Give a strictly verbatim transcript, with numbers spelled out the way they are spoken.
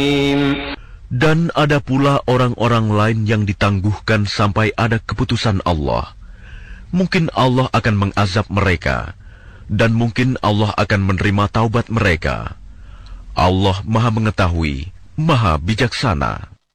Dan ada pula orang-orang lain yang ditangguhkan sampai ada keputusan Allah. Mungkin Allah akan mengazab mereka, dan mungkin Allah akan menerima taubat mereka. Allah Maha Mengetahui, Maha Bijaksana.